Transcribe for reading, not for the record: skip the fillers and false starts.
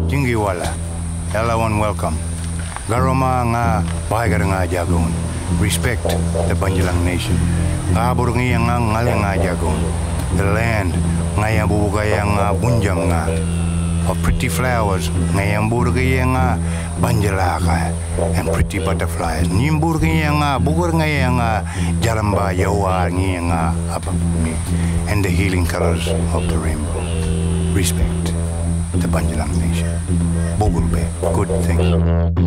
Jingiwala, everyone welcome. Garoma nga bahagar nga jagon. Respect the Banjalang nation. Kabur nga ngalang nga jagon. The land nga bubugay nga bunjam nga. Of pretty flowers nga burgay nga Banjalaka and pretty butterflies. Nimburgay nga bugur nga jaramba yawa nga and the healing colors of the rainbow. Respect the Banjalang nation. Bogulbe, good thing.